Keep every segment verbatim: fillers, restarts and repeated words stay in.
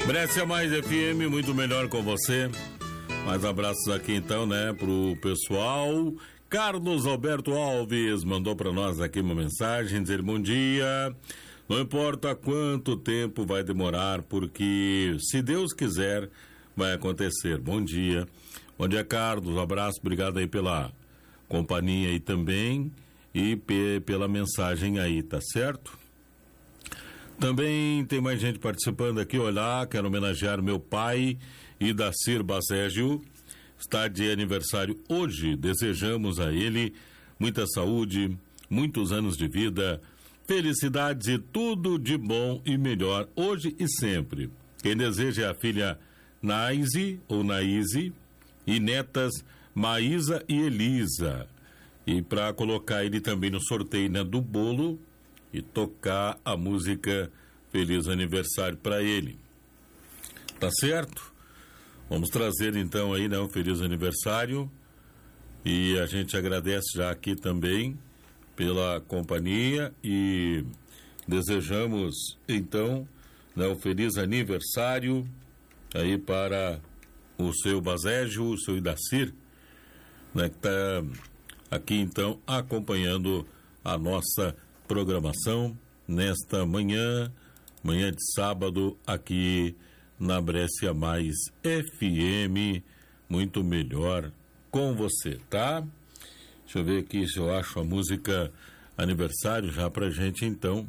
Brescia Mais F M, muito melhor com você. Mais abraços aqui então, né, pro pessoal. Carlos Alberto Alves mandou para nós aqui uma mensagem, dizer bom dia. Não importa quanto tempo vai demorar, porque se Deus quiser, vai acontecer. Bom dia. Bom dia, Carlos. Um abraço, obrigado aí pela companhia aí também e pe- pela mensagem aí, tá certo? Também tem mais gente participando aqui. Olá, quero homenagear meu pai, Idacir Bazégio. Está de aniversário hoje. Desejamos a ele muita saúde, muitos anos de vida, felicidades e tudo de bom e melhor hoje e sempre. Quem deseja é a filha Naise ou Naise e netas Maísa e Elisa. E para colocar ele também no sorteio, né, do bolo e tocar a música Feliz Aniversário para ele. Tá certo? Vamos trazer então aí, né, um Feliz Aniversário. E a gente agradece já aqui também pela companhia e desejamos então, né, um Feliz Aniversário aí para o seu Bazégio, o seu Idacir, né, que está aqui então acompanhando a nossa programação nesta manhã, manhã de sábado, aqui na Brescia Mais F M, muito melhor com você, tá? Deixa eu ver aqui se eu acho a música aniversário já pra gente então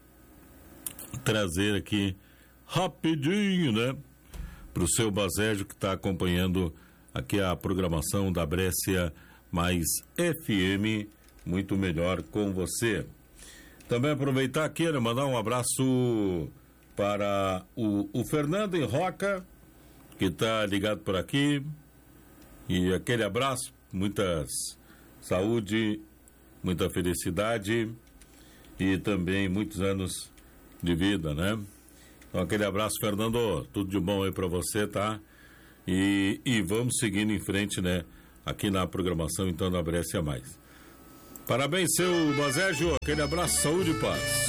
trazer aqui rapidinho, né? Pro seu Bazégio que está acompanhando aqui a programação da Brescia Mais F M, muito melhor com você. Também aproveitar aqui, né, mandar um abraço para o, o Fernando em Roca, que está ligado por aqui. E aquele abraço, muita saúde, muita felicidade e também muitos anos de vida, né? Então aquele abraço, Fernando, tudo de bom aí para você, tá? E, e vamos seguindo em frente, né? Aqui na programação, então, da Brescia Mais. Parabéns, seu Bazégio, aquele abraço, saúde e paz.